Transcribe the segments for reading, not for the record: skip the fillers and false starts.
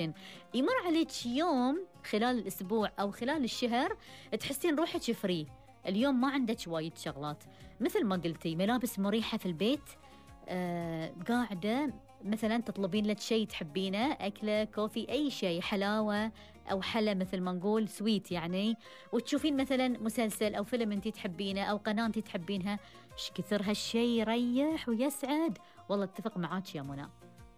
تحسين يمر عليك يوم خلال الأسبوع أو خلال الشهر تحسين روحك فري، اليوم ما عندك وايد شغلات، مثل ما قلتي ملابس مريحة في البيت، قاعدة مثلا تطلبين لك شيء تحبينه، أكلة، كوفي، أي شيء، حلاوة أو حلا مثل ما نقول سويت يعني، وتشوفين مثلا مسلسل أو فيلم أنتي تحبينه أو قناة أنتي تحبينها، إيش كثر هالشيء يريح ويسعد. والله اتفق معاك يا منى.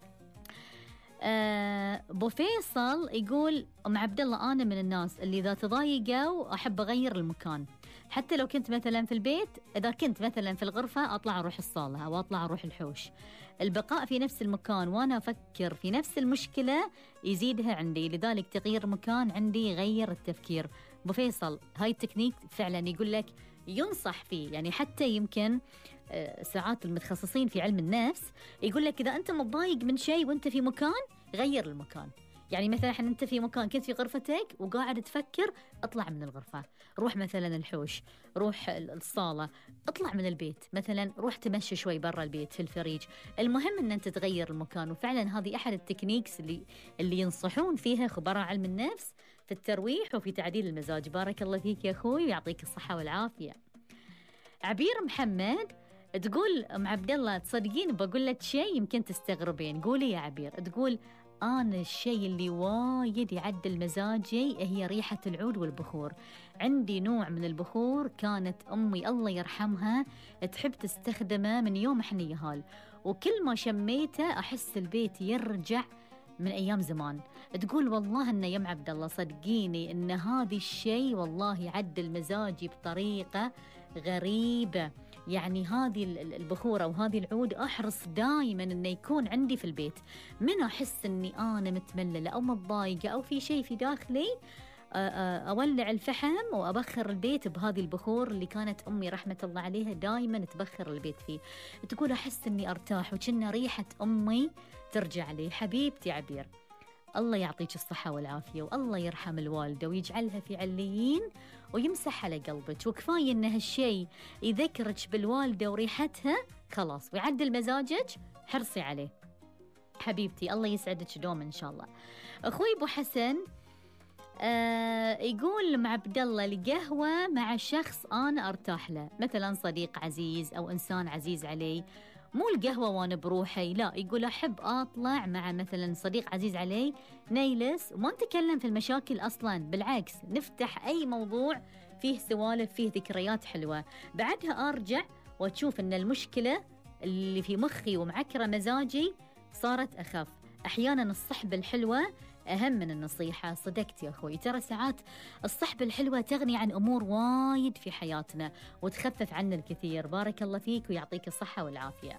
أبو فيصل يقول أم عبد الله أنا من الناس اللي إذا تضايقوا أحب أغير المكان، حتى لو كنت مثلا في البيت، إذا كنت مثلا في الغرفة أطلع أروح الصالة أو أطلع أروح الحوش، البقاء في نفس المكان وأنا أفكر في نفس المشكلة يزيدها عندي، لذلك تغيير مكان عندي يغير التفكير. أبو فيصل هاي التكنيك فعلا يقول لك ينصح فيه، يعني حتى يمكن ساعات المتخصصين في علم النفس يقول لك إذا أنت متضايق من شيء وأنت في مكان غير المكان، يعني مثلا أنت في مكان كنت في غرفتك وقاعد تفكر، اطلع من الغرفة، روح مثلا الحوش، روح الصالة، اطلع من البيت مثلا، روح تمشي شوي برا البيت في الفريج، المهم أن أنت تغير المكان. وفعلا هذه أحد التكنيكس اللي ينصحون فيها خبراء علم النفس في الترويح وفي تعديل المزاج. بارك الله فيك يا أخوي ويعطيك الصحة والعافية. عبير محمد تقول أم عبد الله تصدقين بقول لك شيء يمكن تستغربين، قولي يا عبير. تقول أنا الشيء اللي وايد يعدل مزاجي هي ريحة العود والبخور، عندي نوع من البخور كانت أمي الله يرحمها تحب تستخدمه من يوم إحنا يهال، وكل ما شميته أحس البيت يرجع من أيام زمان. تقول والله إن يا عبد الله صدقيني إن هذا الشيء والله يعدل مزاجي بطريقة غريبة، يعني هذه البخورة وهذه العود أحرص دائما إنه يكون عندي في البيت، من أحس إني أنا متمللة أو متضايقة أو في شيء في داخلي أولع الفحم وأبخر البيت بهذه البخور اللي كانت أمي رحمة الله عليها دائما تبخر البيت فيه. تقول أحس إني أرتاح وكأن ريحة أمي ترجع لي. حبيبتي عبير الله يعطيك الصحة والعافية، والله يرحم الوالدة ويجعلها في عليين ويمسح على قلبك، وكفاية إن هالشيء يذكرك بالوالدة وريحتها خلاص ويعدل مزاجك، حرصي عليه حبيبتي، الله يسعدك دوما إن شاء الله. أخوي أبو حسن يقول مع عبد الله القهوة مع شخص أنا أرتاح له، مثلا صديق عزيز أو إنسان عزيز علي، مو القهوة وأنا بروحي، لا، يقول أحب أطلع مع مثلا صديق عزيز علي نيلس وما نتكلم في المشاكل أصلا، بالعكس نفتح أي موضوع فيه سوالف فيه ذكريات حلوة، بعدها أرجع وأشوف أن المشكلة اللي في مخي ومعكرة مزاجي صارت أخف. أحيانا الصحبة الحلوة أهم من النصيحة. صدقت يا أخوي، ترى ساعات الصحبة الحلوة تغني عن أمور وايد في حياتنا وتخفف عنا الكثير. بارك الله فيك ويعطيك الصحة والعافية.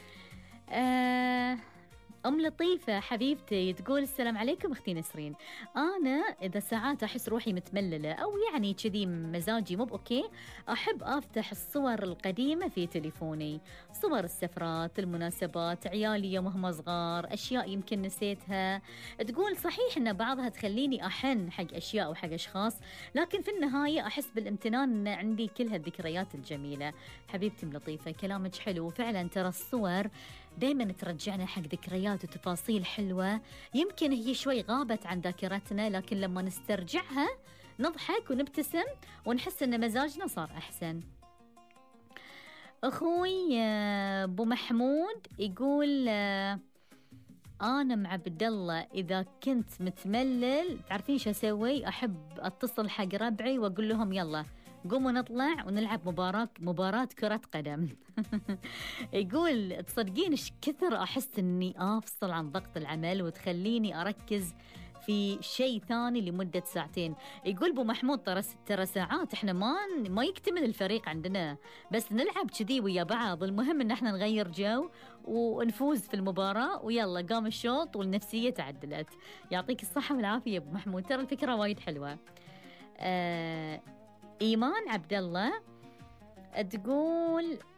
أم لطيفة حبيبتي تقول السلام عليكم أختي نسرين، أنا إذا ساعات أحس روحي متمللة أو يعني كذي مزاجي مو بأوكي، أحب أفتح الصور القديمة في تليفوني، صور السفرات، المناسبات، عيالي يوم هم صغار، أشياء يمكن نسيتها. تقول صحيح إن بعضها تخليني أحن حق أشياء وحق أشخاص، لكن في النهاية أحس بالامتنان إن عندي كل هالذكريات الجميلة. حبيبتي لطيفة كلامك حلو، فعلا ترى الصور دايما ترجعنا حق ذكريات وتفاصيل حلوة يمكن هي شوي غابت عن ذاكرتنا، لكن لما نسترجعها نضحك ونبتسم ونحس ان مزاجنا صار احسن. اخوي ابو محمود يقول انا مع عبد الله اذا كنت متملل تعرفين شو اسوي؟ احب اتصل حق ربعي واقول لهم يلا قوموا نطلع ونلعب مباراة كرة قدم. يقول تصدقين ايش كثر احس اني افصل عن ضغط العمل وتخليني اركز في شيء ثاني لمدة ساعتين. يقول ابو محمود ترى ساعات احنا ما يكتمل الفريق عندنا، بس نلعب كذي ويا بعض، المهم ان احنا نغير جو ونفوز في المباراة ويلا قام الشوط والنفسية تعدلت. يعطيك الصحة والعافية يا ابو محمود، ترى الفكرة وايد حلوة. إيمان عبد الله تقول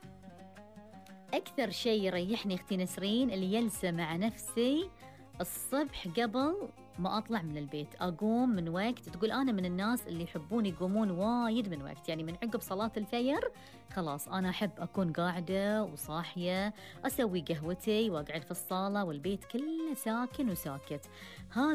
أكثر شيء يريحني أختي نسرين اللي يلسى مع نفسي الصبح قبل ما أطلع من البيت، أقوم من وقت. تقول أنا من الناس اللي يحبون يقومون وايد من وقت، يعني من عقب صلاة الفجر خلاص أنا أحب أكون قاعدة وصاحية أسوي قهوتي وأقعد في الصالة والبيت كله ساكن وساكت.